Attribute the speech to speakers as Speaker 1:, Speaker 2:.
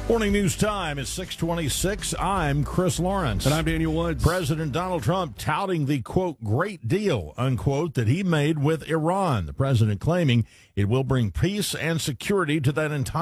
Speaker 1: Morning news time is 6:26. I'm Chris Lawrence.
Speaker 2: And I'm Daniel Woods.
Speaker 1: President Donald Trump touting the, quote, great deal, unquote, that he made with Iran. The president claiming it will bring peace and security to that entire